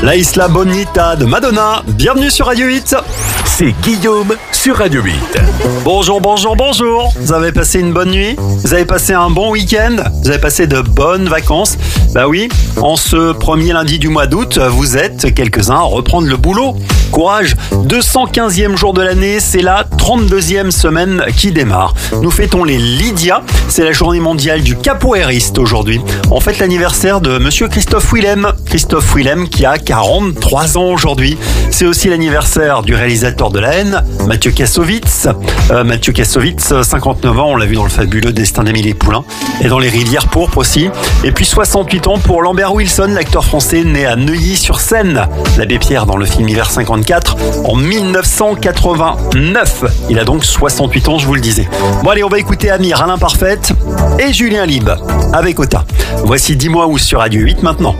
La Isla Bonita de Madonna, bienvenue sur Radio 8. C'est Guillaume sur Radio 8. Bonjour. Vous avez passé une bonne nuit? Vous avez passé un bon week-end? Vous avez passé de bonnes vacances? Bah oui, en ce premier lundi du mois d'août, vous êtes quelques-uns à reprendre le boulot. Courage, 215e jour de l'année, c'est la 32e semaine qui démarre. Nous fêtons les Lydia, c'est la journée mondiale du capoeiriste aujourd'hui. On fête l'anniversaire de monsieur Christophe Willem. Christophe Willem qui a 43 ans aujourd'hui. C'est aussi l'anniversaire du réalisateur de La Haine, Mathieu Kassovitz. Mathieu Kassovitz, 59 ans, on l'a vu dans le fabuleux Destin d'Amélie Poulain et dans Les Rivières pourpres aussi. Et puis 68 ans pour Lambert Wilson, l'acteur français né à Neuilly-sur-Seine. L'abbé Pierre dans le film Hiver 54 en 1989. Il a donc 68 ans, je vous le disais. Bon allez, on va écouter Amir, Alain Parfaite et Julien Lib avec Ota. Voici 10 mois où sur Radio 8 maintenant.